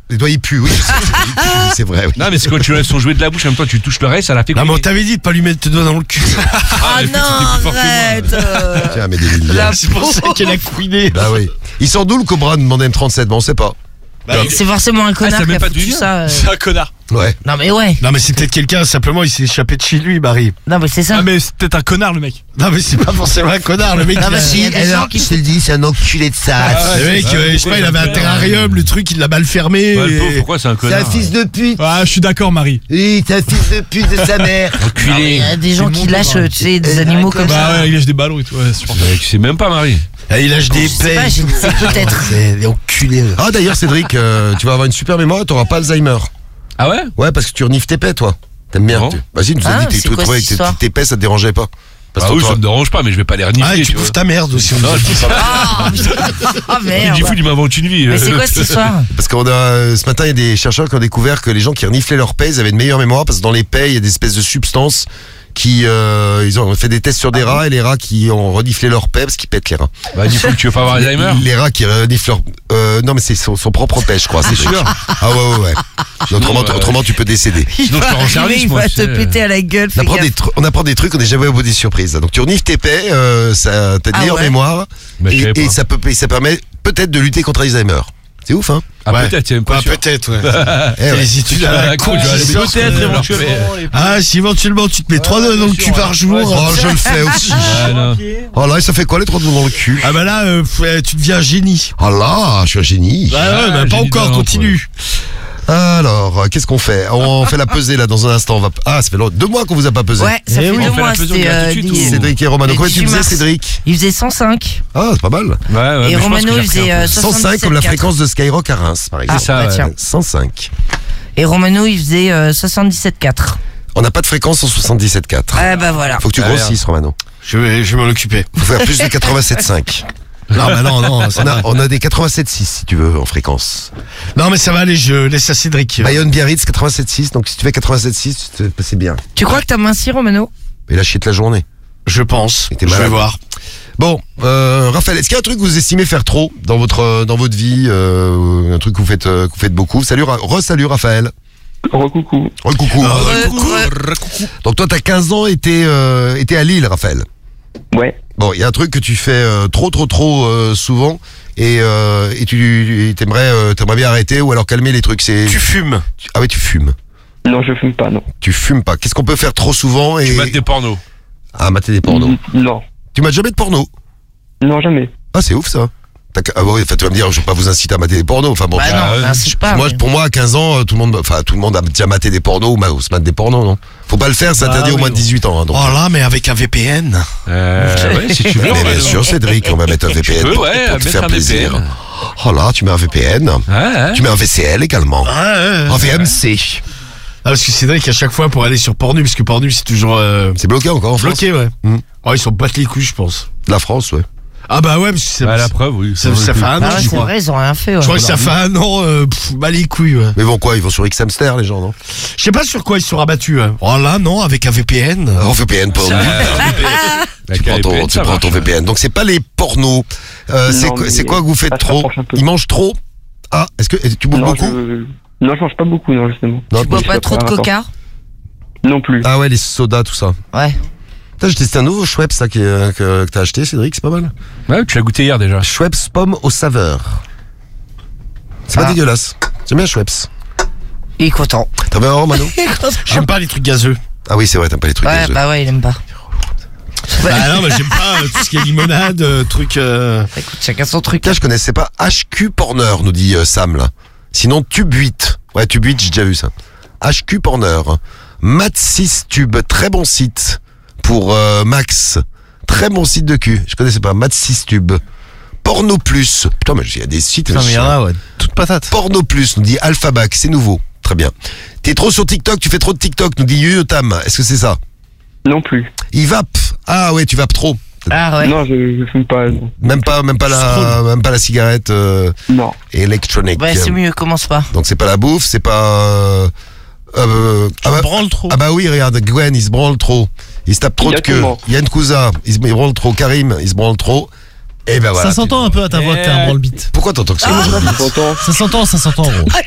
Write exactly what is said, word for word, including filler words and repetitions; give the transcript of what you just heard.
Les doigts, ils puent, oui. Je sais, ils puent, c'est vrai, oui. Non, mais c'est quand tu lèves son jouet de la bouche, en même temps, tu touches l'oreille, ça la fait Non, mais on couiner. t'avait dit de pas lui mettre tes doigts dans le cul. Ah mais non, c'était plus fort que moi. arrête. euh. Tiens, mais des lumières. La C'est pour ça qu'elle a couiné. Bah oui. Il sort d'où le Cobra, demandait M trente-sept, bon, on sait pas. Bah, il- C'est forcément un connard c'est qui même a pas foutu du ça. euh. C'est un connard. Ouais. Non mais ouais. Non, mais c'est peut-être quelqu'un, simplement, il s'est échappé de chez lui, Barry. Non mais c'est ça. Ah, mais c'est peut-être un connard, le mec. Non, mais c'est pas forcément un connard, le mec. Ah, il bah, a- si. il y a des gens qui je te le dis, c'est un enculé de ça. Ah, Le mec, c'est- euh, je sais pas, il avait un terrarium, le truc, il l'a mal fermé. Ouais, le et- pauvre, pourquoi c'est un connard de pute. Ah, je suis d'accord, Marie. Oui, c'est un fils de pute de sa mère. Non, mais il y a des gens qui lâchent, tu sais, des animaux comme Bah ça. ouais, il lâche des ballons et tout. Ouais, c'est pour ça. Tu sais même pas, Marie. Ah, il lâche des Je sais pas, pets. j'ai- c'est peut-être. C'est des enculés. Ah, d'ailleurs, Cédric, euh, tu vas avoir une super mémoire, t'auras pas Alzheimer. Ah ouais? Ouais, parce que tu renifles tes pets, toi. T'aimes bien. Bon. tu- Vas-y, nous as Ah, dit que c'est tu quoi trouvais cette que tes histoire tes pets, ça te dérangeait pas. Parce Ah que oui, toi- ça me dérange pas, mais je vais pas les renifler. Ah, et tu tu vois. bouffes ta merde aussi. on Non, nous a je dit. dis pas. Ah putain. Ah Il merde. dit fou, il m'invente une vie. Mais c'est quoi cette histoire? Parce qu'on a, euh, ce matin, il y a des chercheurs qui ont découvert que les gens qui reniflaient leurs pets, ils avaient une meilleure mémoire parce que dans les pets, il y a des espèces de substances qui, euh, ils ont fait des tests sur des rats et les rats qui ont reniflé leurs pets parce qu'ils pètent les rats. Bah, du coup, tu veux pas avoir Alzheimer? Les rats qui reniflent leur, euh, non mais c'est son, son propre pet, je crois. C'est sûr. Ah ouais ouais ouais. Autrement, euh, autrement tu peux décéder. Sinon, je te rends arriver, service, il moi. va tu te sais. péter à la gueule. On fais apprend, gaffe. des tru- on apprend des trucs, on n'est jamais au bout des surprises. Donc tu renifles tes pets, euh, ça, t'as une Ah meilleure ouais. mémoire Bah, je et, savais pas. et ça peut, et ça permet peut-être de lutter contre Alzheimer. C'est ouf, hein? Ah, Ouais. peut-être, c'est même pas Ah, sûr. peut-être, ouais. Eh ouais. Les études à la con, tu vas aller qui sortent, peut-être euh, éventuellement. Ah, si éventuellement tu te mets trois doigts dans le cul par jour. Oh, je le fais aussi. Ah, non. Oh là, ça fait quoi les trois doigts dans le cul? Ah bah là, euh, ouais, tu deviens un génie. Oh là, je suis un génie. Bah ouais, Ah, bah pas génie encore, talent, continue. Alors, euh, qu'est-ce qu'on fait? On fait la pesée là dans un instant. On va... Ah, ça fait long- deux mois qu'on vous a pas pesé. Ouais, ça Eh fait oui, deux on fait mois. la pesée, on C'était vient tout de euh, suite, dit- ou- Cédric et Romano. Le Combien tu dix-huit faisais, mars. Cédric? Il faisait cent cinq. Ah, c'est pas mal. Ouais, ouais, Et mais je pense Romano, que j'ai il faisait repris un euh, peu. cent cinq soixante-dix-sept comme la quatre. fréquence de Skyrock à Reims, par Ah, exemple. ça, bah, ouais. tiens. cent cinq. Et Romano, il faisait euh, soixante-dix-sept quatre. On n'a pas de fréquence en soixante-dix-sept quatre. Ah bah voilà. Faut que tu Ah, grossisses, Romano. Je vais, je vais m'en occuper. Faut faire plus de quatre-vingt-sept cinq. Non, bah non, non, ça On a, va. on a des quatre-vingt-sept six si tu veux en fréquence. Non, mais ça va aller, je laisse à Cédric. Bayonne Biarritz quatre-vingt-sept six, donc si tu fais quatre-vingt-sept six, c'est bien. Tu crois que t'as minci, Romano? Et la chier toute la journée. Je pense. Et t'es Je vais malade. voir. Bon, euh, Raphaël, est-ce qu'il y a un truc que vous estimez faire trop dans votre euh, dans votre vie, euh, un truc que vous faites euh, que vous faites beaucoup? Salut, Ra- re-salut Raphaël. Recoucou. Oh, coucou. Euh, ouais. Donc toi, t'as quinze ans et t'es euh, et t'es à Lille, Raphaël. Ouais. Bon, il y a un truc que tu fais euh, trop, trop, trop euh, souvent et, euh, et tu et t'aimerais euh, t'aimerais bien arrêter ou alors calmer les trucs. C'est Tu fumes. tu- ah ouais, tu fumes. Non, je fume pas, non. Tu fumes pas. Qu'est-ce qu'on peut faire trop souvent et Tu mates des pornos. ah mater des pornos. Non. Tu mates jamais de porno? Non, jamais. Ah c'est ouf ça. T'as qu- Ah ouais, enfin, tu vas me dire, je vais pas vous inciter à mater des pornos. Enfin bon. Bah je- non, euh, m'incite pas. moi, mais- pour moi, à quinze ans, euh, tout le monde, enfin tout le monde a déjà maté des pornos ou, ma- ou se mate des pornos, non? Faut pas le faire, c'est Bah interdit au oui, moins de non. dix-huit ans. Hein, donc. Oh là, mais avec un V P N. Euh, ouais, si tu veux. Mais on va bien le- sûr, Cédric, on va mettre un V P N peux, pour, ouais, pour te mettre faire un V P plaisir. N. Oh là, tu mets un V P N. Ouais, ouais. Tu mets un V C L également. Ouais, ouais, Un ouais. V M C. Ah, parce que Cédric, à chaque fois, pour aller sur Pornhub, parce que Pornhub, c'est toujours euh, C'est bloqué encore en France. bloqué, ouais. Hmm. Oh, ils s'en battent les couilles, je pense. La France, ouais. Ah bah ouais, parce que ça, Bah, la preuve, oui. ça, ça fait un an, Ah ouais, je c'est crois. vrai, ils ont rien fait. Ouais. Je crois que ça fait un an, euh, pff, bah les couilles, ouais. Mais bon, quoi, ils vont sur X-Hamster, les gens, non? Je sais pas sur quoi ils sont rabattus. Hein. Oh là, non, avec un V P N. En V P N, pas La Tu prends ton, K V P N, tu ça prends ton marche. V P N. Donc c'est pas les pornos. Euh, c'est Non, quoi, mais c'est quoi que vous faites ça se trop? rapproche un peu. Ils mangent trop? Ah, est-ce que tu bouffes Non, beaucoup? je... non, je mange pas beaucoup, non, justement. Non, Tu bois je pas fais trop de rapport. coca? Non plus. Ah ouais, les sodas, tout ça. Ouais. Putain, j'ai testé un nouveau Schweppes, ça, qui, est- que, que t'as acheté, Cédric, c'est pas mal. Ouais, tu l'as goûté hier déjà. Schweppes pomme aux saveurs. C'est pas Ah. dégueulasse. J'aime bien Schweppes. Il est content. T'as bien un Mano? Il est content. J'aime pas les trucs gazeux. Ah oui, c'est vrai, t'aimes pas les trucs Ouais, gazeux. bah ouais, il aime pas. Bah non, mais j'aime pas euh, tout ce qui est limonade, euh, truc. Euh... Écoute, chacun son truc. Putain, je connaissais pas H Q Porner, nous dit euh, Sam, là. Sinon, Tube huit. Ouais, Tube huit, j'ai déjà vu ça. H Q Porner. Mat six Tube, très bon site. Pour euh, Max. Très bon site de cul. Je connaissais pas. Mat six Tube. Porno Plus. Putain, mais il y a des sites. Putain, mais il y en a, ouais. Toute patate. Porno Plus, nous dit Alphabac, c'est nouveau. Très bien. T'es trop sur TikTok, tu fais trop de TikTok, nous dit Yoyotam. Est-ce que c'est ça? Non plus. Il vape. Ah ouais, tu vapes trop. Ah ouais. Non, je, je fume pas. Non. Même pas, même pas la, même pas la cigarette euh, Non. électronique. Ouais, c'est mieux, commence pas. Donc c'est pas la bouffe, c'est pas. Euh, euh, ah, bah, Branle trop. ah bah oui, regarde, Gwen, il se branle trop. Il se tape trop de queue. Exactement. Yann Kouza, il se il branle trop. Karim, il se branle trop. Et ben voilà. Ça s'entend un peu à ta voix que t'as un branle-bite. Pourquoi t'entends que ça? Pourtant, Ça s'entend, ça s'entend, gros.